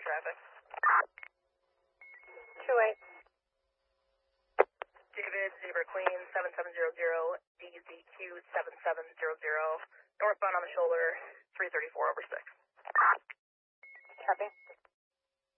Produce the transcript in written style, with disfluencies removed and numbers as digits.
traffic. 28. David, Zebra Queen, 7700, DZQ 7700, northbound on the shoulder, 334/6. Copy.